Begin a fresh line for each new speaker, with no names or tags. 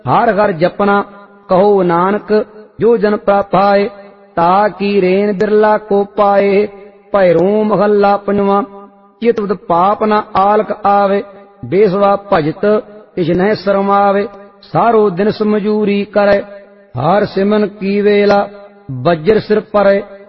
हर हर जपना कहो नानक जो जन प्रापाए ताकि रेन बिरला को पाए। भैरो महला पंजवा चितवत पाप न आलक आवे बेसवा भजत तिस नह शरमावे। सारो दिन समजूरी करे हर सिमन की वेला वज्र सिर परे